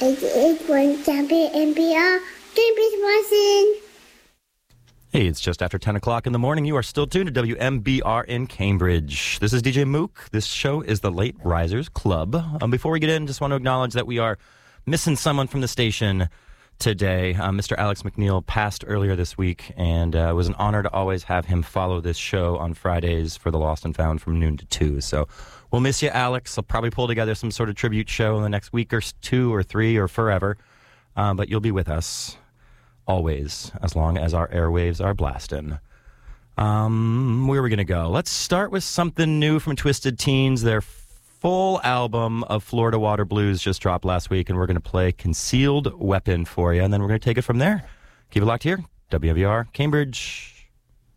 88.7 NPR, Cambridge, Wisconsin. Hey, it's just after 10 o'clock in the morning. You are still tuned to WMBR in Cambridge. This is DJ Mook. This show is the Late Risers Club. Before we get in, just want to acknowledge that we are missing someone from the station today. Mr. Alex McNeil passed earlier this week, and it was an honor to always have him follow this show on Fridays for the Lost and Found from noon to 2. So we'll miss you, Alex. I'll probably pull together some sort of tribute show in the next week or 2 or 3 or forever. But you'll be with us always, as long as our airwaves are blasting. Where are we going to go? Let's start with something new from Twisted Teens. Their full album of Florida Water Blues just dropped last week, and we're going to play Concealed Weapon for you, and then we're going to take it from there. Keep it locked here, WMBR Cambridge.